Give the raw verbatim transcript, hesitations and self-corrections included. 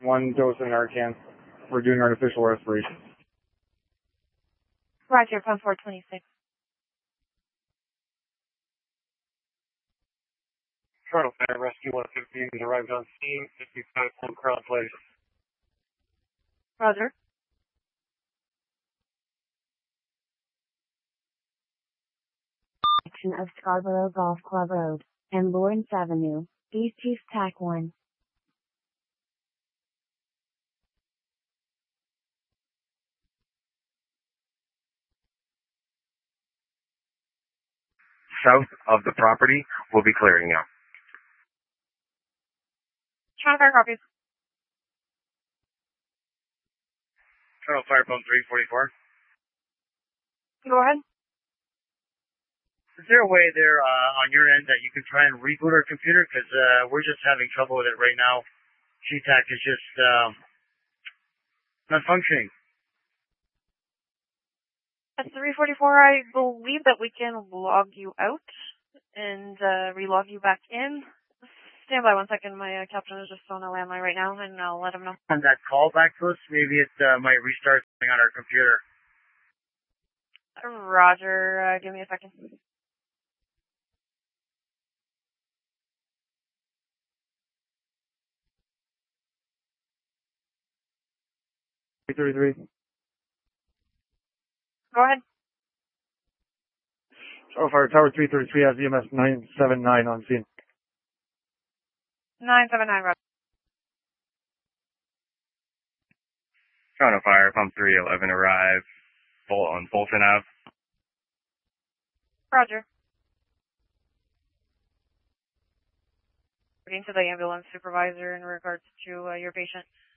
one dose of Narcan. We're doing artificial respiration. Roger, pump four twenty-six. Toronto Fire Rescue one fifteen has arrived on scene, fifty-five Old Crown Place. Roger. Of Scarborough Golf Club Road and Lawrence Avenue, East Chief Tac one. South of the property will be clearing now. Toronto Fire copies. Toronto Fire Pump three forty-four. Go ahead. Is there a way there uh, on your end that you can try and reboot our computer? Because uh, we're just having trouble with it right now. G TAC is just um, not functioning. At three forty-four, I believe that we can log you out and uh, relog you back in. Stand by one second. My uh, captain is just on a landline right now, and I'll let him know. On that call back to us, maybe it uh, might restart something on our computer. Roger. Uh, give me a second. three thirty-three. Go ahead. Toronto Fire Tower three thirty-three has E M S nine seven nine on scene. nine seven nine, Roger. Toronto Fire Pump three eleven arrive on Bolton Ave. Roger. Reporting to the ambulance supervisor in regards to uh, your patient.